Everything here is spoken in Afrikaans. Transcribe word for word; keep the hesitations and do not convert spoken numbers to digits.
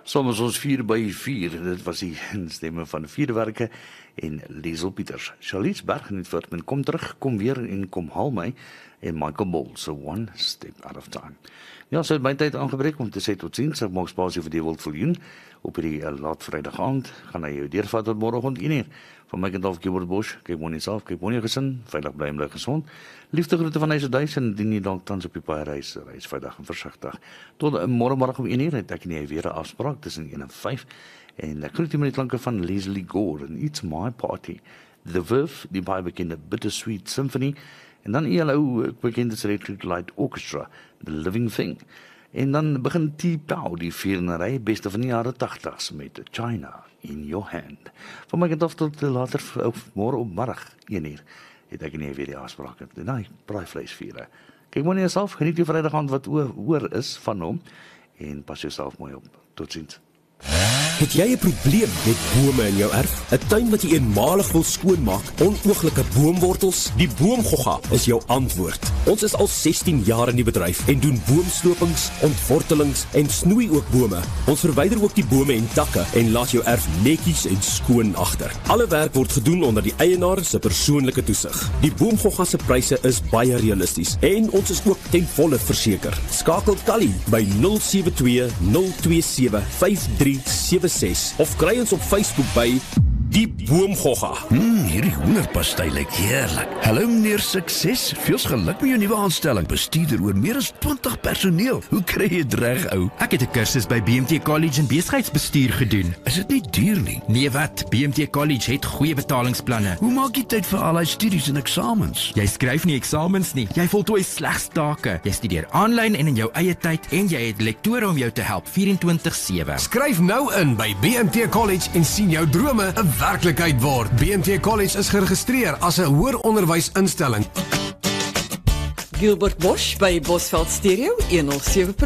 Soms ons vier by vier, dit was die stemme van Vuurwerke en Liesel Pieters. Charlize Berg en Voortman, kom terug, kom weer en kom haal my, en Michael Bol, so one step out of time. Ja, so het my tyd aangebreek om te sê tot ziens, ek maak spasie vir die Wildviljoen, op die uh, laat vrydag aand, gaan hy jou deurvat tot morgenoggend een uur. Van my kant af, Keyboard Bosch, kyk mooi self, kyk mooi gesin, veilig bly en bly gesond. Liefde groete van Huise Duis en dien jy dalk tans op die paai reis, reis veilig en versigtig. Tot uh, morgenmiddag om een uur het ek en jy weer 'n afspraak tussen een en vyf. En ek groet jy met die klanke van Leslie Gore en It's My Party. The Verve, die baie bekende Bittersweet Symphony. En dan E L O, bekende Electric Light Orchestra, The Living Thing. En dan begin T-Pow, die vierenerij, beste van die jare tachtigs, met China in Your Hand. Van my kant af tot later, of morgen op middag, een uur, het ek nie weer die afspraak. Nee, braaivleis vieren. Kijk maar na jouself, geniet die vrydag aand wat oor, oor is van hom, en pas jouself mooi op. Tot ziens. Het jy 'n probleem met bome in jou erf? 'n Tuin wat jy eenmalig wil skoonmaak? Onooglike boomwortels? Die Boomgogga is jou antwoord. Ons is al sestien jaar in die bedryf en doen boomslopings, ontwortelings en snoei ook bome. Ons verwyder ook die bome en takke en laat jou erf netjies en skoon agter. Alle werk word gedoen onder die eienaar se persoonlike toesig. Die Boomgogga se pryse is baie realisties en ons is ook ten volle verseker. Skakel Callie by nul sewe twee nul twee sewe vyf drie sewe ses of kry ons op Facebook by Die Boomgogga. Hmm, hierdie hoenderpastei lyk heerlik. Hallo meneer Sukses, veels geluk met jou nuwe aanstelling. Bestuurder oor meer as twintig personeel. Hoe kry jy dit reg, ou? Ek het 'n kursus by B M T College in besigheidsbestuur gedoen. Is dit nie duur nie? Nee wat, B M T College het goeie betalingsplanne. Hoe maak jy tyd vir al die studies en eksamens? Jy skryf nie eksamens nie, jy voltooi slegs take. Jy studeer aanlyn en in jou eie tyd en jy het lektore om jou te help vyf vyf sewe. Skryf nou in by B M T College en sien jou drome 'n werklikheid word. B M T College is geregistreer as 'n hoër onderwysinstelling. Gilbert Bosch by Bosveld Stereo one oh seven.